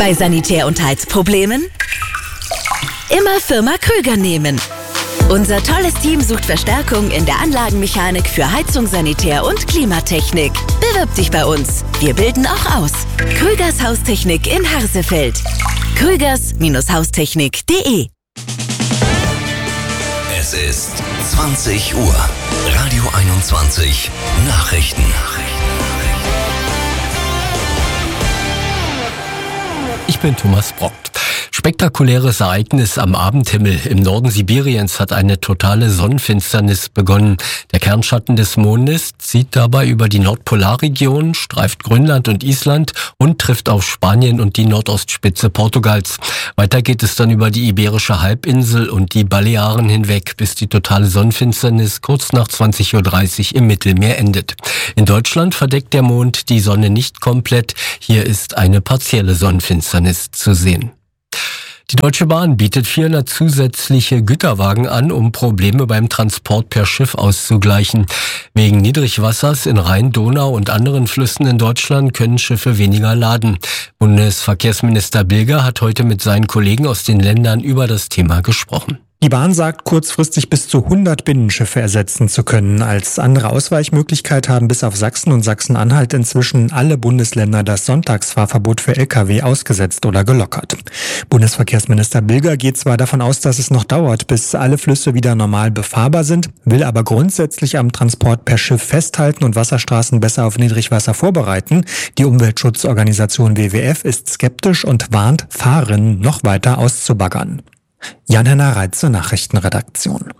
Bei Sanitär- und Heizproblemen? Immer Firma Krüger nehmen. Unser tolles Team sucht Verstärkung in der Anlagenmechanik für Heizung, Sanitär und Klimatechnik. Bewirb dich bei uns. Wir bilden auch aus. Krügers Haustechnik in Harsefeld. krügers-haustechnik.de. Es ist 20 Uhr. Radio 21 Nachrichten. Ich bin Thomas Brockt. Spektakuläres Ereignis am Abendhimmel. Im Norden Sibiriens hat eine totale Sonnenfinsternis begonnen. Der Kernschatten des Mondes zieht dabei über die Nordpolarregion, streift Grönland und Island und trifft auf Spanien und die Nordostspitze Portugals. Weiter geht es dann über die Iberische Halbinsel und die Balearen hinweg, bis die totale Sonnenfinsternis kurz nach 20:30 Uhr im Mittelmeer endet. In Deutschland verdeckt der Mond die Sonne nicht komplett. Hier ist eine partielle Sonnenfinsternis zu sehen. Die Deutsche Bahn bietet 400 zusätzliche Güterwagen an, um Probleme beim Transport per Schiff auszugleichen. Wegen Niedrigwassers in Rhein, Donau und anderen Flüssen in Deutschland können Schiffe weniger laden. Bundesverkehrsminister Bilger hat heute mit seinen Kollegen aus den Ländern über das Thema gesprochen. Die Bahn sagt, kurzfristig bis zu 100 Binnenschiffe ersetzen zu können. Als andere Ausweichmöglichkeit haben bis auf Sachsen und Sachsen-Anhalt inzwischen alle Bundesländer das Sonntagsfahrverbot für Lkw ausgesetzt oder gelockert. Bundesverkehrsminister Bilger geht zwar davon aus, dass es noch dauert, bis alle Flüsse wieder normal befahrbar sind, will aber grundsätzlich am Transport per Schiff festhalten und Wasserstraßen besser auf Niedrigwasser vorbereiten. Die Umweltschutzorganisation WWF ist skeptisch und warnt, Fahrerinnen noch weiter auszubaggern. Jan-Henner Reitze, Nachrichtenredaktion.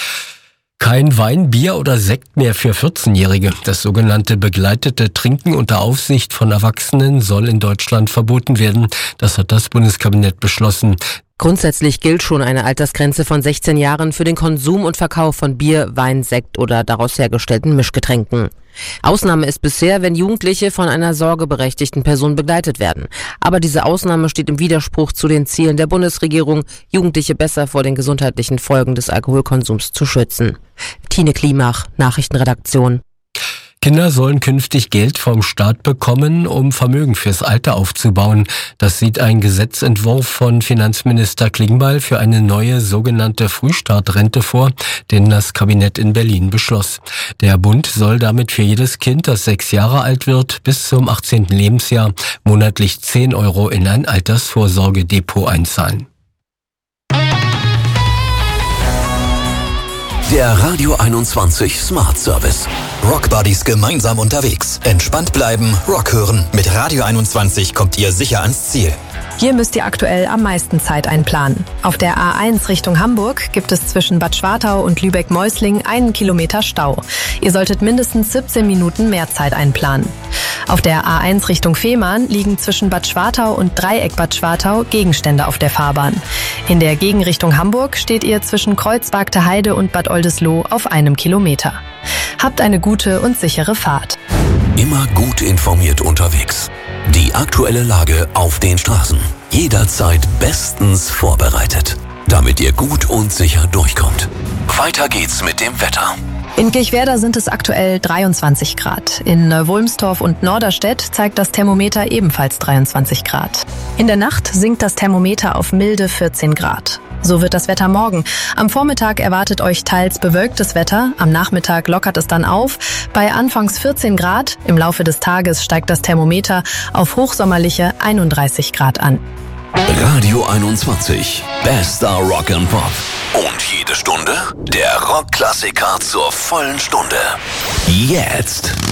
Kein Wein, Bier oder Sekt mehr für 14-Jährige. Das sogenannte begleitete Trinken unter Aufsicht von Erwachsenen soll in Deutschland verboten werden. Das hat das Bundeskabinett beschlossen. Grundsätzlich gilt schon eine Altersgrenze von 16 Jahren für den Konsum und Verkauf von Bier, Wein, Sekt oder daraus hergestellten Mischgetränken. Ausnahme ist bisher, wenn Jugendliche von einer sorgeberechtigten Person begleitet werden. Aber diese Ausnahme steht im Widerspruch zu den Zielen der Bundesregierung, Jugendliche besser vor den gesundheitlichen Folgen des Alkoholkonsums zu schützen. Tine Klimach, Nachrichtenredaktion. Kinder sollen künftig Geld vom Staat bekommen, um Vermögen fürs Alter aufzubauen. Das sieht ein Gesetzentwurf von Finanzminister Klingbeil für eine neue sogenannte Frühstartrente vor, den das Kabinett in Berlin beschloss. Der Bund soll damit für jedes Kind, das 6 Jahre alt wird, bis zum 18. Lebensjahr monatlich 10 € in ein Altersvorsorgedepot einzahlen. Der Radio 21 Smart Service. Rock Buddies gemeinsam unterwegs. Entspannt bleiben, Rock hören. Mit Radio 21 kommt ihr sicher ans Ziel. Hier müsst ihr aktuell am meisten Zeit einplanen. Auf der A1 Richtung Hamburg gibt es zwischen Bad Schwartau und Lübeck-Meusling 1 Kilometer Stau. Ihr solltet mindestens 17 Minuten mehr Zeit einplanen. Auf der A1 Richtung Fehmarn liegen zwischen Bad Schwartau und Dreieck Bad Schwartau Gegenstände auf der Fahrbahn. In der Gegenrichtung Hamburg steht ihr zwischen Kreuzbergter Heide und Bad Oldesloe auf 1 Kilometer. Habt eine gute und sichere Fahrt. Immer gut informiert unterwegs. Die aktuelle Lage auf den Straßen. Jederzeit bestens vorbereitet, damit ihr gut und sicher durchkommt. Weiter geht's mit dem Wetter. In Kirchwerder sind es aktuell 23 Grad. In Neuwulmstorf und Norderstedt zeigt das Thermometer ebenfalls 23 Grad. In der Nacht sinkt das Thermometer auf milde 14 Grad. So wird das Wetter morgen. Am Vormittag erwartet euch teils bewölktes Wetter. Am Nachmittag lockert es dann auf. Bei anfangs 14 Grad. Im Laufe des Tages steigt das Thermometer auf hochsommerliche 31 Grad an. Radio 21. Bester Rock and Pop. Und jede Stunde der Rockklassiker zur vollen Stunde. Jetzt.